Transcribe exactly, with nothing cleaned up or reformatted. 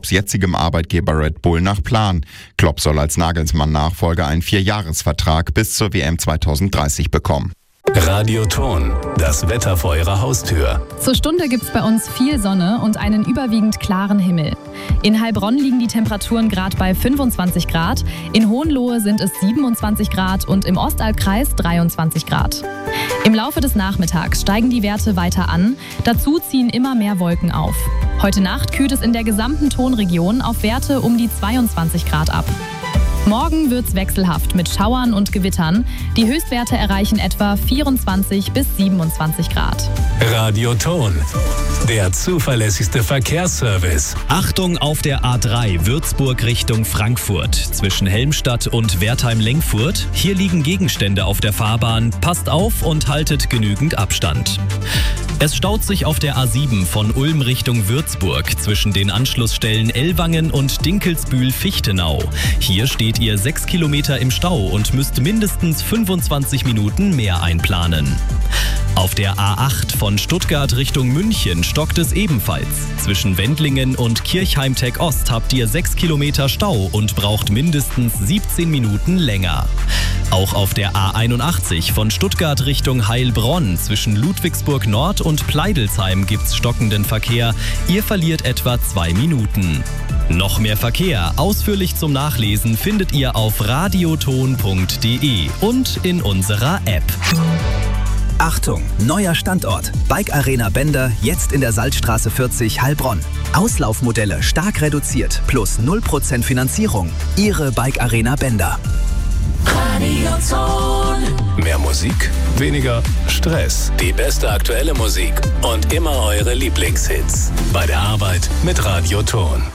Klopps jetzigem Arbeitgeber Red Bull nach Plan. Klopp soll als Nagelsmann-Nachfolger einen Vierjahresvertrag bis zur W M zweitausenddreißig bekommen. Radioton, das Wetter vor Ihrer Haustür. Zur Stunde gibt's bei uns viel Sonne und einen überwiegend klaren Himmel. In Heilbronn liegen die Temperaturen gerade bei fünfundzwanzig Grad, in Hohenlohe sind es siebenundzwanzig Grad und im Ostalbkreis dreiundzwanzig Grad. Im Laufe des Nachmittags steigen die Werte weiter an, dazu ziehen immer mehr Wolken auf. Heute Nacht kühlt es in der gesamten Tonregion auf Werte um die zweiundzwanzig Grad ab. Morgen wird's wechselhaft mit Schauern und Gewittern. Die Höchstwerte erreichen etwa vierundzwanzig bis siebenundzwanzig Grad. Radioton, der zuverlässigste Verkehrsservice. Achtung auf der A drei Würzburg Richtung Frankfurt zwischen Helmstadt und Wertheim-Lengfurt. Hier liegen Gegenstände auf der Fahrbahn. Passt auf und haltet genügend Abstand. Es staut sich auf der A sieben von Ulm Richtung Würzburg zwischen den Anschlussstellen Ellwangen und Dinkelsbühl-Fichtenau. Hier steht ihr sechs Kilometer im Stau und müsst mindestens fünfundzwanzig Minuten mehr einplanen. Auf der A acht von Stuttgart Richtung München stockt es ebenfalls. Zwischen Wendlingen und Kirchheimtech Ost habt ihr sechs Kilometer Stau und braucht mindestens siebzehn Minuten länger. Auch auf der A einundachtzig von Stuttgart Richtung Heilbronn zwischen Ludwigsburg Nord und Pleidelsheim gibt's stockenden Verkehr. Ihr verliert etwa zwei Minuten. Noch mehr Verkehr, ausführlich zum Nachlesen, findet ihr auf radioton punkt de und in unserer App. Achtung, neuer Standort. Bike Arena Bender, jetzt in der Salzstraße vierzig Heilbronn. Auslaufmodelle stark reduziert, plus null Prozent Finanzierung. Ihre Bike Arena Bender. Radioton. Mehr Musik, weniger Stress. Die beste aktuelle Musik und immer eure Lieblingshits. Bei der Arbeit mit Radioton.